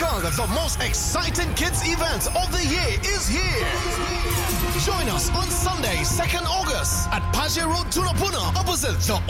the most exciting kids event of the year is here. Join us on Sunday, 2nd August at Pajero Road, Tunapuna, opposite the